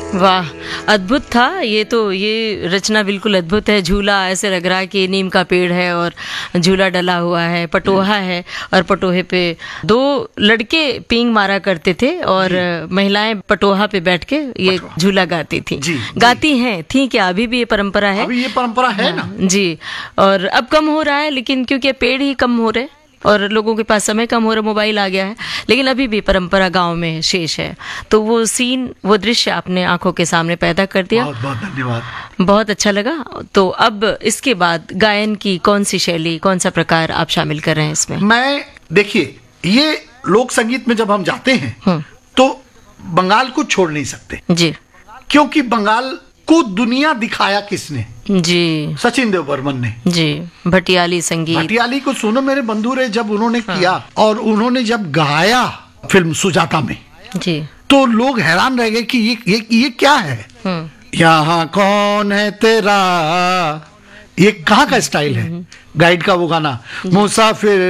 वाह, अद्भुत था ये तो। ये रचना बिल्कुल अद्भुत है। झूला ऐसे लग रहा है कि नीम का पेड़ है और झूला डला हुआ है, पटोहा है और पटोहे पे दो लड़के पींग मारा करते थे और महिलाएं पटोहा पे बैठ के ये झूला गाती थी। गाती हैं, थी क्या? अभी भी ये परंपरा है? अभी ये परंपरा है ना जी। और अब कम हो रहा है, लेकिन क्योंकि पेड़ ही कम हो रहे और लोगों के पास समय कम हो रहा, मोबाइल आ गया है, लेकिन अभी भी परंपरा गांव में शेष है। तो वो सीन, वो दृश्य आपने आंखों के सामने पैदा कर दिया। बहुत बहुत धन्यवाद, बहुत अच्छा लगा। तो अब इसके बाद गायन की कौन सी शैली, कौन सा प्रकार आप शामिल कर रहे हैं इसमें? मैं देखिए, ये लोक संगीत में जब हम जाते हैं तो बंगाल को छोड़ नहीं सकते जी, क्योंकि बंगाल को दुनिया दिखाया किसने? जी, सचिन देव बर्मन ने जी। भटियाली संगीत, भटियाली को सुनो मेरे बंधु रे जब उन्होंने किया और उन्होंने जब गाया फिल्म सुजाता में जी, तो लोग हैरान रह गए कि ये क्या है? यहाँ कौन है तेरा, ये कहाँ का स्टाइल है? गाइड का वो गाना, मुसाफिर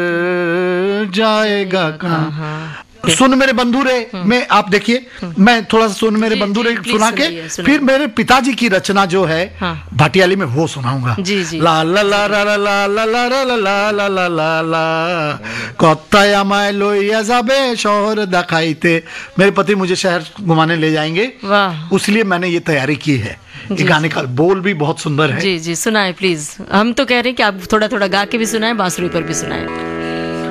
जाएगा कहाँ, सुन मेरे बंधु रे में आप देखिए, मैं थोड़ा सा सुन मेरे बंधु रे सुना के फिर मेरे पिताजी की रचना जो है भटियाली में वो सुनाऊंगा। ला ला ला ला ला ला ला ला ला ला ला ला ला ला कत्ताय आमाय लइया जाबे शहर देखाइते। मेरे पति मुझे शहर घुमाने ले जाएंगे, उसलिए मैंने ये तैयारी की है। ये गाने का बोल भी बहुत सुंदर है। जी जी, सुनाए प्लीज। हम तो कह रहे हैं कि आप थोड़ा थोड़ा गा के भी सुनाए, बांसुरी पर भी सुनाए।